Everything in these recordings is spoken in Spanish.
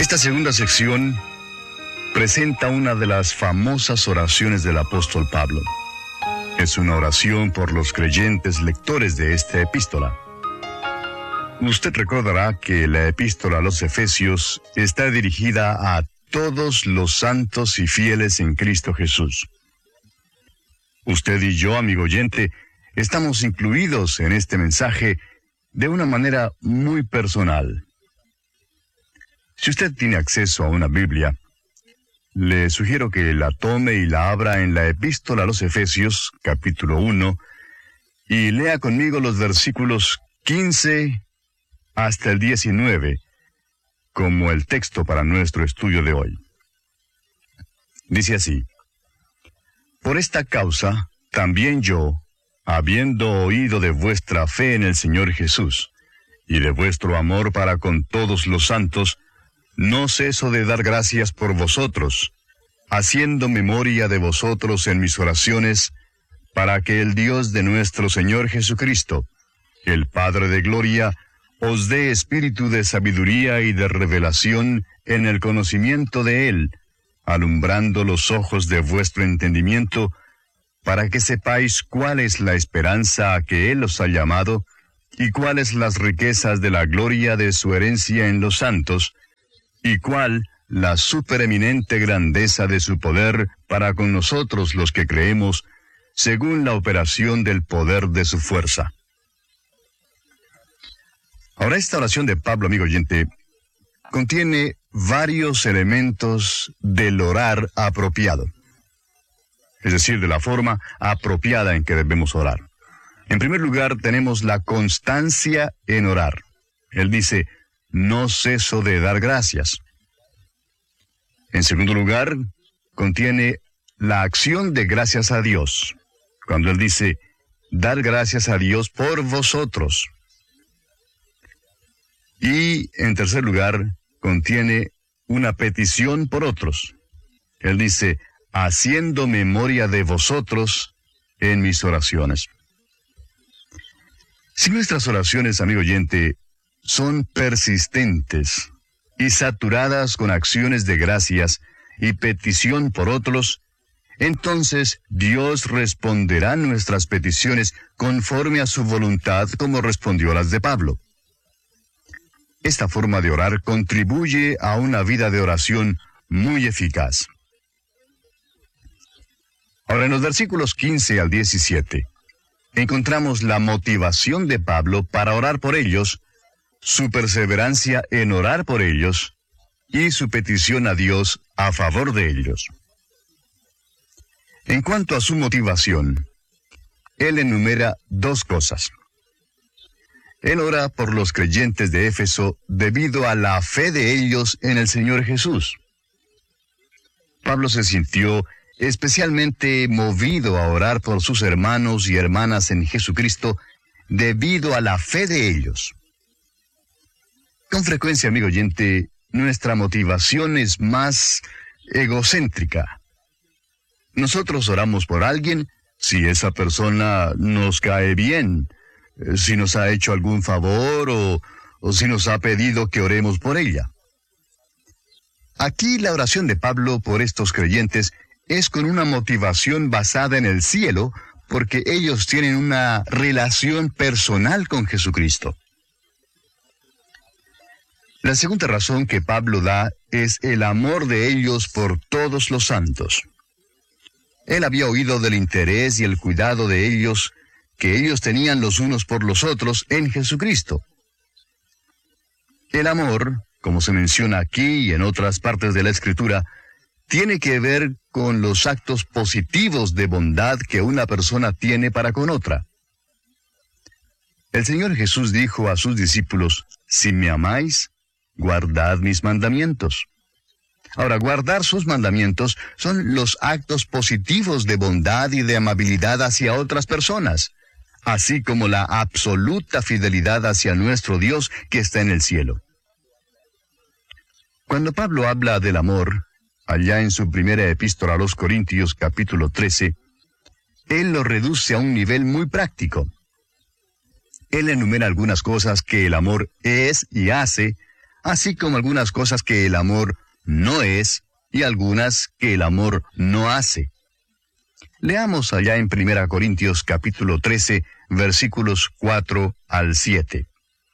Esta segunda sección presenta una de las famosas oraciones del apóstol Pablo. Es una oración por los creyentes lectores de esta epístola. Usted recordará que la epístola a los Efesios está dirigida a todos los santos y fieles en Cristo Jesús. Usted y yo, amigo oyente, estamos incluidos en este mensaje de una manera muy personal. Si usted tiene acceso a una Biblia, le sugiero que la tome y la abra en la epístola a los Efesios, capítulo 1, y lea conmigo los versículos 15 hasta el 19, como el texto para nuestro estudio de hoy. Dice así: Por esta causa, también yo, habiendo oído de vuestra fe en el Señor Jesús, y de vuestro amor para con todos los santos, no ceso de dar gracias por vosotros, haciendo memoria de vosotros en mis oraciones, para que el Dios de nuestro Señor Jesucristo, el Padre de gloria, os dé espíritu de sabiduría y de revelación en el conocimiento de Él, alumbrando los ojos de vuestro entendimiento, para que sepáis cuál es la esperanza a que Él os ha llamado, y cuáles las riquezas de la gloria de su herencia en los santos, y cuál la supereminente grandeza de su poder para con nosotros los que creemos, según la operación del poder de su fuerza. Ahora, esta oración de Pablo, amigo oyente, contiene varios elementos del orar apropiado. Es decir, de la forma apropiada en que debemos orar. En primer lugar, tenemos la constancia en orar. Él dice: no ceso de dar gracias. En segundo lugar, contiene la acción de gracias a Dios, cuando él dice: dar gracias a Dios por vosotros. Y en tercer lugar, contiene una petición por otros. Él dice: haciendo memoria de vosotros en mis oraciones. Si nuestras oraciones, amigo oyente, son persistentes y saturadas con acciones de gracias y petición por otros, entonces Dios responderá nuestras peticiones conforme a su voluntad, como respondió a las de Pablo. Esta forma de orar contribuye a una vida de oración muy eficaz. Ahora, en los versículos 15 al 17, encontramos la motivación de Pablo para orar por ellos, su perseverancia en orar por ellos y su petición a Dios a favor de ellos. En cuanto a su motivación, él enumera dos cosas. Él ora por los creyentes de Éfeso debido a la fe de ellos en el Señor Jesús. Pablo se sintió especialmente movido a orar por sus hermanos y hermanas en Jesucristo debido a la fe de ellos. Con frecuencia, amigo oyente, nuestra motivación es más egocéntrica. Nosotros oramos por alguien si esa persona nos cae bien, si nos ha hecho algún favor o si nos ha pedido que oremos por ella. Aquí la oración de Pablo por estos creyentes es con una motivación basada en el cielo, porque ellos tienen una relación personal con Jesucristo. La segunda razón que Pablo da es el amor de ellos por todos los santos. Él había oído del interés y el cuidado de ellos que ellos tenían los unos por los otros en Jesucristo. El amor, como se menciona aquí y en otras partes de la Escritura, tiene que ver con los actos positivos de bondad que una persona tiene para con otra. El Señor Jesús dijo a sus discípulos: si me amáis, guardad mis mandamientos. Ahora, guardar sus mandamientos son los actos positivos de bondad y de amabilidad hacia otras personas, así como la absoluta fidelidad hacia nuestro Dios que está en el cielo. Cuando Pablo habla del amor, allá en su primera epístola a los Corintios, capítulo 13, él lo reduce a un nivel muy práctico. Él enumera algunas cosas que el amor es y hace, así como algunas cosas que el amor no es y algunas que el amor no hace. Leamos allá en 1 Corintios capítulo 13, versículos 4 al 7.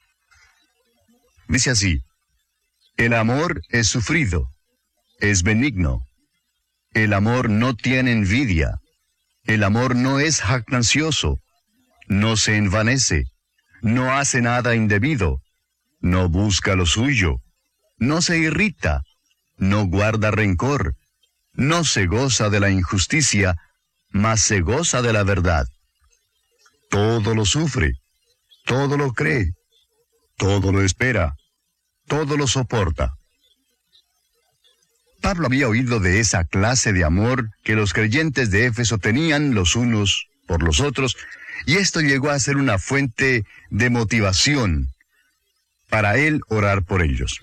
Dice así: el amor es sufrido, es benigno. El amor no tiene envidia. El amor no es jactancioso. No se envanece. No hace nada indebido. No busca lo suyo. No se irrita. No guarda rencor. No se goza de la injusticia, mas se goza de la verdad. Todo lo sufre. Todo lo cree. Todo lo espera. Todo lo soporta. Pablo había oído de esa clase de amor que los creyentes de Éfeso tenían los unos por los otros, y esto llegó a ser una fuente de motivación para él orar por ellos.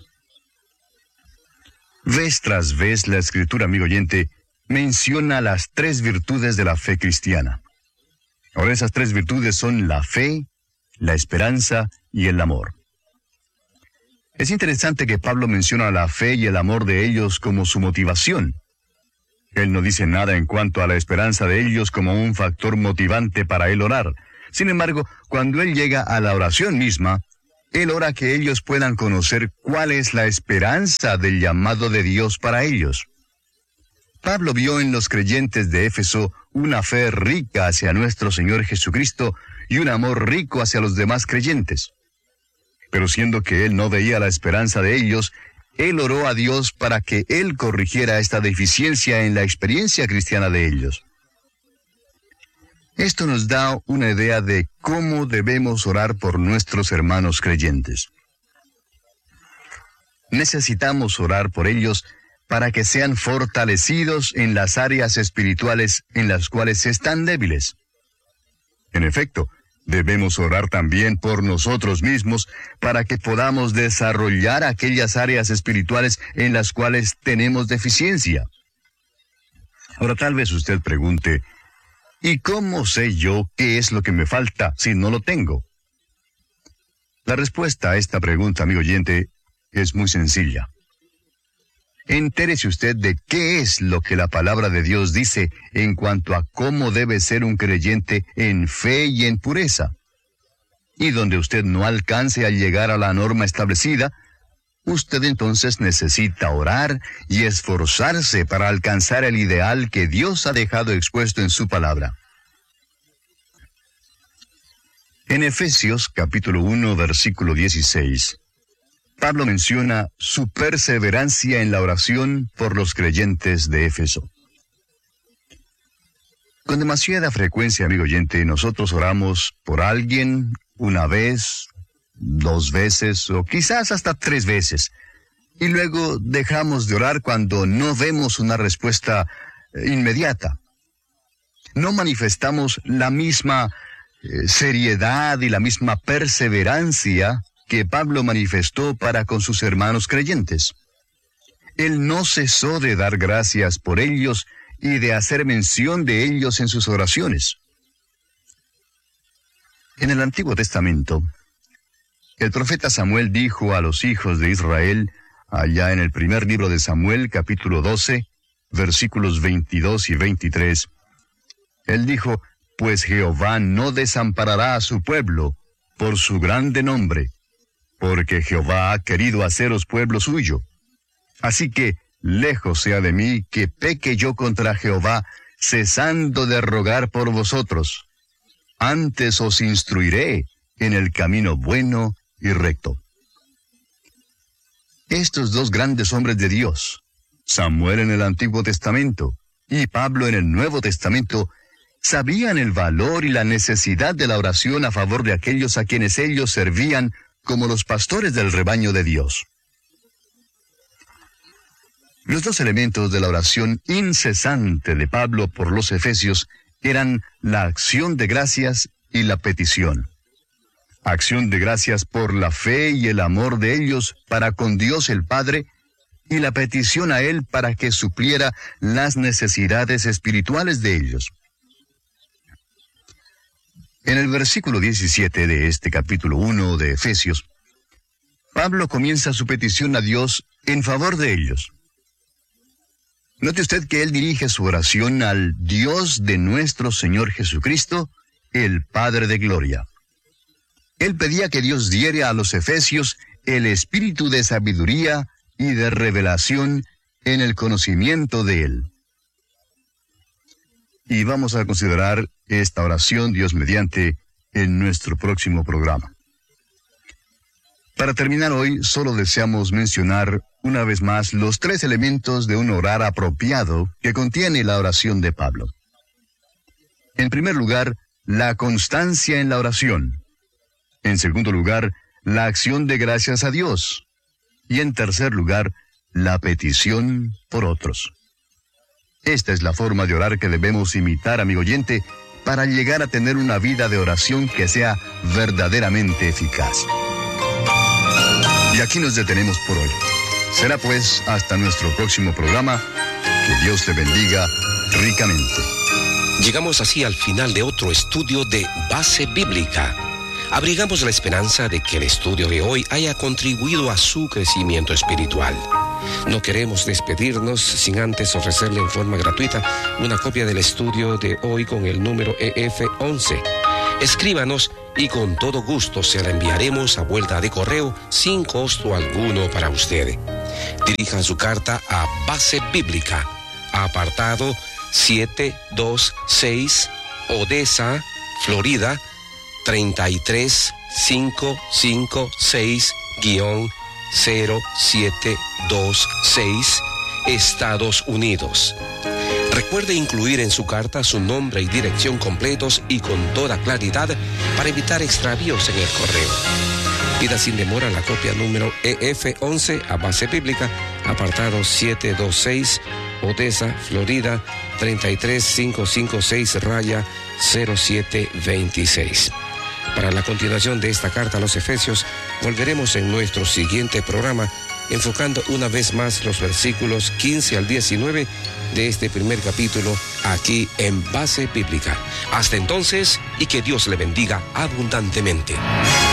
Vez tras vez la Escritura, amigo oyente, menciona las 3 virtudes de la fe cristiana. Ahora esas 3 virtudes son la fe, la esperanza y el amor. Es interesante que Pablo menciona la fe y el amor de ellos como su motivación. Él no dice nada en cuanto a la esperanza de ellos como un factor motivante para él orar. Sin embargo, cuando él llega a la oración misma, él ora que ellos puedan conocer cuál es la esperanza del llamado de Dios para ellos. Pablo vio en los creyentes de Éfeso una fe rica hacia nuestro Señor Jesucristo y un amor rico hacia los demás creyentes. Pero siendo que él no veía la esperanza de ellos, él oró a Dios para que él corrigiera esta deficiencia en la experiencia cristiana de ellos. Esto nos da una idea de cómo debemos orar por nuestros hermanos creyentes. Necesitamos orar por ellos para que sean fortalecidos en las áreas espirituales en las cuales están débiles. En efecto, debemos orar también por nosotros mismos para que podamos desarrollar aquellas áreas espirituales en las cuales tenemos deficiencia. Ahora tal vez usted pregunte, ¿y cómo sé yo qué es lo que me falta si no lo tengo? La respuesta a esta pregunta, amigo oyente, es muy sencilla. Entérese usted de qué es lo que la palabra de Dios dice en cuanto a cómo debe ser un creyente en fe y en pureza. Y donde usted no alcance a llegar a la norma establecida, usted entonces necesita orar y esforzarse para alcanzar el ideal que Dios ha dejado expuesto en su palabra. En Efesios capítulo 1, versículo 16, Pablo menciona su perseverancia en la oración por los creyentes de Éfeso. Con demasiada frecuencia, amigo oyente, nosotros oramos por alguien una vez, 2 veces o quizás hasta 3 veces. Y luego dejamos de orar cuando no vemos una respuesta inmediata. No manifestamos la misma seriedad y la misma perseverancia que Pablo manifestó para con sus hermanos creyentes. Él no cesó de dar gracias por ellos y de hacer mención de ellos en sus oraciones. En el Antiguo Testamento, el profeta Samuel dijo a los hijos de Israel, allá en el primer libro de Samuel, capítulo 12, versículos 22 y 23, él dijo, pues Jehová no desamparará a su pueblo por su grande nombre, porque Jehová ha querido haceros pueblo suyo. Así que, lejos sea de mí que peque yo contra Jehová, cesando de rogar por vosotros. Antes os instruiré en el camino bueno y recto. Estos 2 grandes hombres de Dios, Samuel en el Antiguo Testamento y Pablo en el Nuevo Testamento, sabían el valor y la necesidad de la oración a favor de aquellos a quienes ellos servían como los pastores del rebaño de Dios. Los 2 elementos de la oración incesante de Pablo por los efesios eran la acción de gracias y la petición. Acción de gracias por la fe y el amor de ellos para con Dios el Padre, y la petición a Él para que supliera las necesidades espirituales de ellos. En el versículo 17 de este capítulo 1 de Efesios, Pablo comienza su petición a Dios en favor de ellos. Note usted que él dirige su oración al Dios de nuestro Señor Jesucristo, el Padre de Gloria. Él pedía que Dios diera a los efesios el espíritu de sabiduría y de revelación en el conocimiento de Él. Y vamos a considerar esta oración, Dios mediante, en nuestro próximo programa. Para terminar hoy, solo deseamos mencionar una vez más los 3 elementos de un orar apropiado que contiene la oración de Pablo. En primer lugar, la constancia en la oración. En segundo lugar, la acción de gracias a Dios. Y en tercer lugar, la petición por otros. Esta es la forma de orar que debemos imitar, amigo oyente, para llegar a tener una vida de oración que sea verdaderamente eficaz. Y aquí nos detenemos por hoy. Será pues hasta nuestro próximo programa. Que Dios te bendiga ricamente. Llegamos así al final de otro estudio de Base Bíblica. Abrigamos la esperanza de que el estudio de hoy haya contribuido a su crecimiento espiritual. No queremos despedirnos sin antes ofrecerle en forma gratuita una copia del estudio de hoy con el número EF11. Escríbanos y con todo gusto se la enviaremos a vuelta de correo sin costo alguno para usted. Dirija su carta a Base Bíblica, apartado 726, Odessa, Florida, 33556-0726, Estados Unidos. Recuerde incluir en su carta su nombre y dirección completos y con toda claridad para evitar extravíos en el correo. Pida sin demora la copia número EF11 a Base Bíblica, apartado 726, Odessa, Florida, 33556-0726. Para la continuación de esta carta a los Efesios, volveremos en nuestro siguiente programa, enfocando una vez más los versículos 15 al 19 de este primer capítulo, aquí en Base Bíblica. Hasta entonces, y que Dios le bendiga abundantemente.